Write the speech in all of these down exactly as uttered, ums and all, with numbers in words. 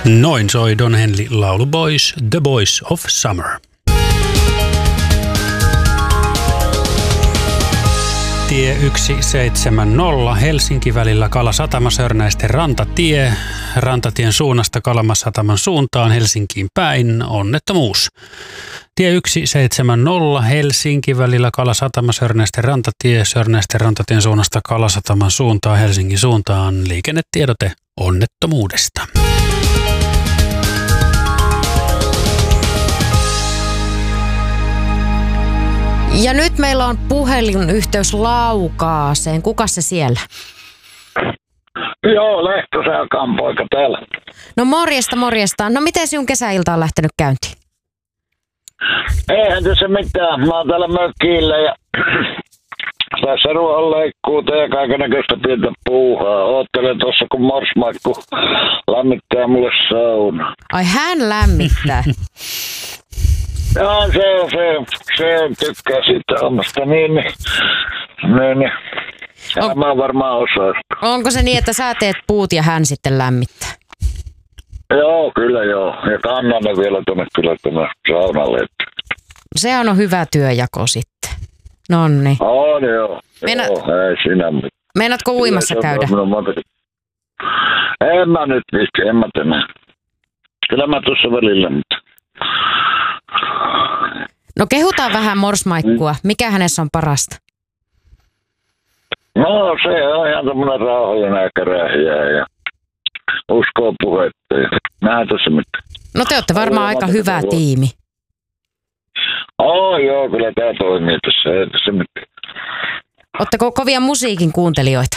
Noin soi Don Henley laulu Boys, The Boys of Summer. Tie yksi seitsemänkymmentä Helsinki välillä Kalasatama Sörnäisten rantatie. Rantatien suunnasta Kalamasataman suuntaan Helsinkiin päin onnettomuus. Tie yksi seitsemänkymmentä Helsinki välillä Kalasatama Sörnäisten rantatie. Sörnäisten rantatien suunnasta Kalasataman suuntaan Helsingin suuntaan liikennetiedote onnettomuudesta. Ja nyt meillä on puhelinyhteys Laukaaseen. Kuka se siellä? Joo, Lehtosen Akan-poika täällä. No morjesta, morjesta. No miten sinun kesäilta on lähtenyt käyntiin? Eihän tässä mitään. Mä oon täällä mökillä ja tässä ruohonleikkuuta ja kaikennäköistä pientä puuhaa. Oottelen tuossa kun morsmaikku lämmittää mulle sauna. Ai hän lämmittää. Joo, se on, se on, se on tykkää siitä hommasta. Niin, niin, niin, niin. Ja On, mä varmaan osaan. onko se niin, että sä teet puut ja hän sitten lämmittää? Joo, kyllä joo. Ja kannan ne vielä tuonne kyllä tuonne saunalle. Se on hyvä työjako sitten. Nonni. On joo. Meina- Joo, ei sinä mitään. Meinaatko uimassa käydä? En mä nyt visti, en mä tänään. Kyllä mä tuossa välillä, mutta... No kehutaan vähän morsmaikkua. Mikä hänessä on parasta? No se on ihan tämmönen rauhallinen eikä rähiä ja uskoo puhetta ja näin tässä mitään. No te olette varmaan aika hyvä tiimi. Oh joo, kyllä tää toimii tässä, ei tässä mitään. Ootteko kovia musiikin kuuntelijoita?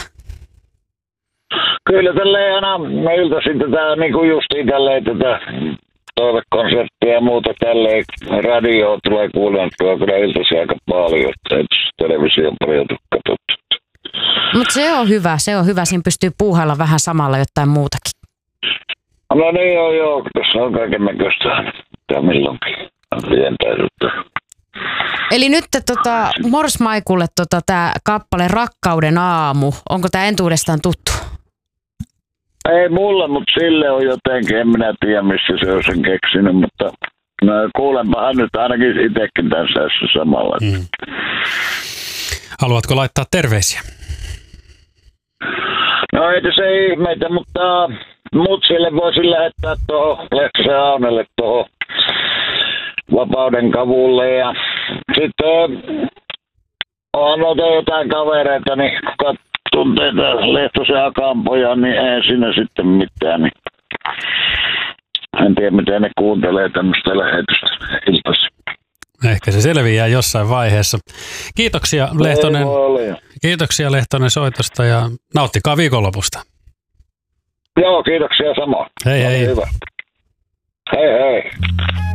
Kyllä tälleen aina meiltä sitten tää niinku justiin tälleen tätä toivekonserttia ja muuta tälleen radioa tulee kuunneltua kyllä iltaisin aika paljon, että ei television paljon tule katsottu. Mutta se on hyvä, se on hyvä. Siinä pystyy puuhailla vähän samalla jotain muutakin. No niin joo, joo. Tässä on kaiken näköistä. Tämä milloinkin pientäisyyttä. Eli nyt tota, Morsmaikulle tota, tämä kappale Rakkauden aamu. Onko tämä entuudestaan tuttu? Ei mulle, mutta sille on jotenkin. En minä tiedä, missä se on sen keksinyt, mutta no, kuulenpahan nyt ainakin itsekin tässä samalla. Mm. Haluatko laittaa terveisiä? No ei se ihmeitä, mutta mut sille voisin lähettää tuohon Lehtosen Aunelle tuohon Vapauden kavulle ja sitten on noita jotain kavereita, niin kuka tuntee tämän Lehtosen Akan pojan, niin ei siinä sitten mitään. Niin en tiedä, miten ne kuuntelee tämmöistä lähetystä iltaisin. Ehkä se selviää jossain vaiheessa. Kiitoksia Lehtonen, kiitoksia Lehtonen soitosta ja nauttikaa viikonlopusta. Joo, kiitoksia samoin. Hei hei. Hyvä. Hei hei.